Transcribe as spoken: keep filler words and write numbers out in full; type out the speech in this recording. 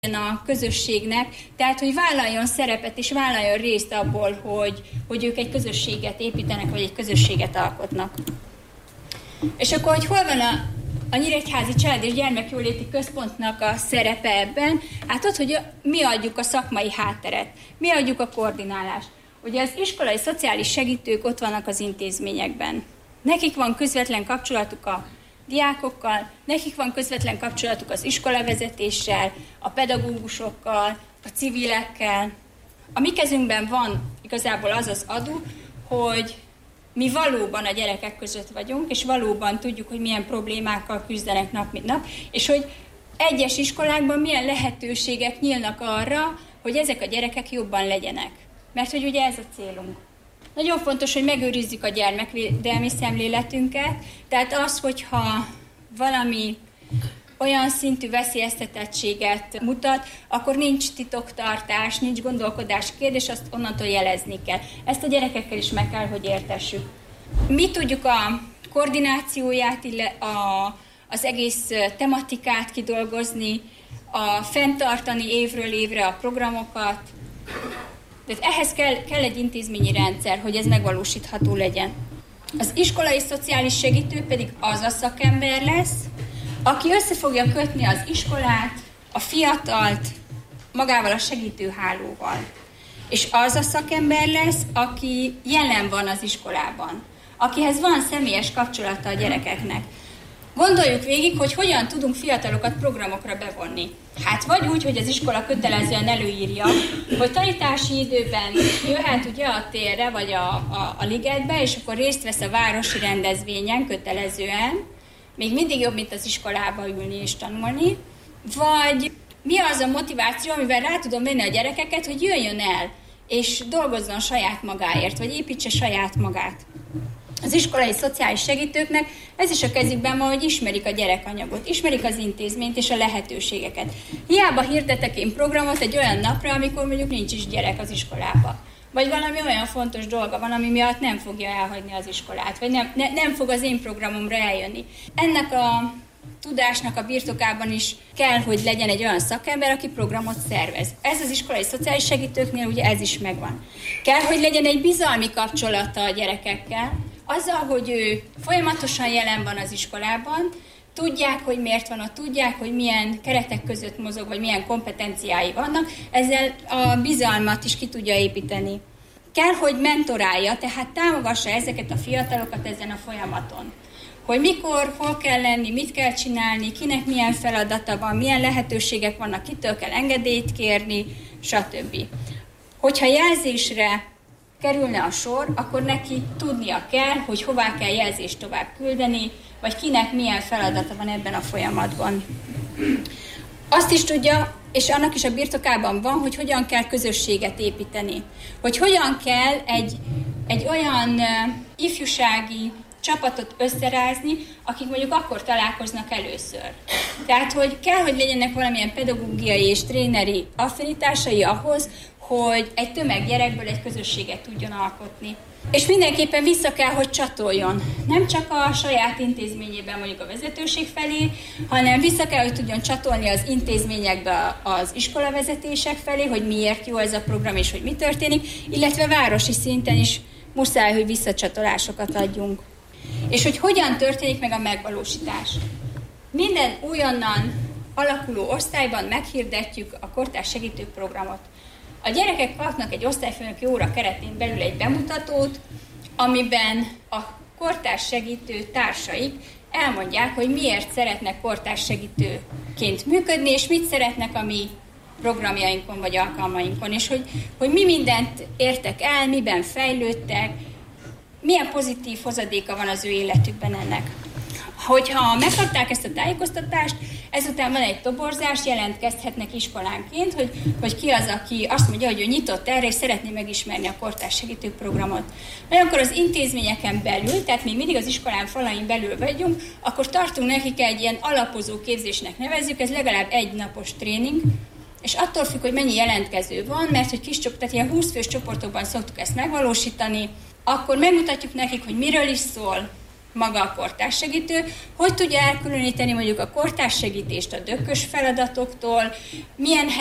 a közösségnek, tehát hogy vállaljon szerepet és vállaljon részt abból, hogy, hogy ők egy közösséget építenek, vagy egy közösséget alkotnak. És akkor, hogy hol van a, a Nyíregyházi Család és Gyermekjóléti Központnak a szerepe ebben? Hát ott, hogy mi adjuk a szakmai hátteret, mi adjuk a koordinálást. Ugye az iskolai szociális segítők ott vannak az intézményekben. Nekik van közvetlen kapcsolatuk a diákokkal, nekik van közvetlen kapcsolatuk az iskolavezetéssel, a pedagógusokkal, a civilekkel. A mi kezünkben van igazából az az adu, hogy mi valóban a gyerekek között vagyunk, és valóban tudjuk, hogy milyen problémákkal küzdenek nap mint nap, és hogy egyes iskolákban milyen lehetőségek nyílnak arra, hogy ezek a gyerekek jobban legyenek. Mert hogy ugye ez a célunk. Nagyon fontos, hogy megőrizzük a gyermekvédelmi szemléletünket, tehát az, hogyha valami olyan szintű veszélyeztetettséget mutat, akkor nincs titoktartás, nincs gondolkodás kérdés, azt onnantól jelezni kell. Ezt a gyerekekkel is meg kell, hogy értessük. Mi tudjuk a koordinációját, a, az egész tematikát kidolgozni, a fenntartani évről évre a programokat. Tehát ehhez kell, kell egy intézményi rendszer, hogy ez megvalósítható legyen. Az iskolai szociális segítő pedig az a szakember lesz, aki össze fogja kötni az iskolát, a fiatalt magával a segítőhálóval. És az a szakember lesz, aki jelen van az iskolában, akihez van személyes kapcsolata a gyerekeknek. Gondoljuk végig, hogy hogyan tudunk fiatalokat programokra bevonni. Hát vagy úgy, hogy az iskola kötelezően előírja, hogy tanítási időben jöhet ugye a térre, vagy a, a, a ligetbe, és akkor részt vesz a városi rendezvényen kötelezően, még mindig jobb, mint az iskolába ülni és tanulni, vagy mi az a motiváció, amivel rá tudom venni a gyerekeket, hogy jöjjön el, és dolgozzon saját magáért, vagy építse saját magát. Az iskolai szociális segítőknek ez is a kezükben van, hogy ismerik a gyerekanyagot, ismerik az intézményt és a lehetőségeket. Hiába hirdetek én programot egy olyan napra, amikor mondjuk nincs is gyerek az iskolába. Vagy valami olyan fontos dolga van, ami miatt nem fogja elhagyni az iskolát, vagy nem, ne, nem fog az én programomra eljönni. Ennek a tudásnak a birtokában is kell, hogy legyen egy olyan szakember, aki programot szervez. Ez az iskolai szociális segítőknél ugye ez is megvan. Kell, hogy legyen egy bizalmi kapcsolata a gyerekekkel, azzal, hogy ő folyamatosan jelen van az iskolában, tudják, hogy miért van ott, tudják, hogy milyen keretek között mozog, vagy milyen kompetenciái vannak, ezzel a bizalmat is ki tudja építeni. Kell, hogy mentorálja, tehát támogassa ezeket a fiatalokat ezen a folyamaton. Hogy mikor, hol kell lenni, mit kell csinálni, kinek milyen feladata van, milyen lehetőségek vannak, kitől kell engedélyt kérni, stb. Hogyha jelzésre kerülne a sor, akkor neki tudnia kell, hogy hová kell jelzést tovább küldeni, vagy kinek milyen feladata van ebben a folyamatban. Azt is tudja, és annak is a birtokában van, hogy hogyan kell közösséget építeni. Hogy hogyan kell egy, egy olyan uh, ifjúsági csapatot összerázni, akik mondjuk akkor találkoznak először. Tehát, hogy kell, hogy legyenek valamilyen pedagógiai és tréneri affinitásai ahhoz, hogy egy tömeg gyerekből egy közösséget tudjon alkotni. És mindenképpen vissza kell, hogy csatoljon. Nem csak a saját intézményében mondjuk a vezetőség felé, hanem vissza kell, hogy tudjon csatolni az intézményekbe az iskolavezetések felé, hogy miért jó ez a program és hogy mi történik, illetve városi szinten is muszáj, hogy visszacsatolásokat adjunk. És hogy hogyan történik meg a megvalósítás. Minden újonnan alakuló osztályban meghirdetjük a kortárs segítő programot. A gyerekek kapnak egy osztályfőnöki óra keretén belül egy bemutatót, amiben a kortárs segítő társaik elmondják, hogy miért szeretnek kortárs segítőként működni, és mit szeretnek a mi programjainkon vagy alkalmainkon, és hogy, hogy mi mindent értek el, miben fejlődtek, milyen pozitív hozadéka van az ő életükben ennek. Hogyha megkapták ezt a tájékoztatást, ezután van egy toborzás, jelentkezhetnek iskolánként, hogy, hogy ki az, aki azt mondja, hogy ő nyitott erre, és szeretné megismerni a kortárs segítő programot. Olyankor az intézményeken belül, tehát mi mindig az iskolán falain belül vagyunk, akkor tartunk nekik egy ilyen alapozó képzésnek nevezzük, ez legalább egy napos tréning, és attól függ, hogy mennyi jelentkező van, mert hogy kis csoport, tehát ilyen húsz fős csoportokban szoktuk ezt megvalósítani, akkor megmutatjuk nekik, hogy miről is szól, maga a kortárssegítő, hogy tudja elkülöníteni mondjuk a kortárssegítést a dökkös feladatoktól, milyen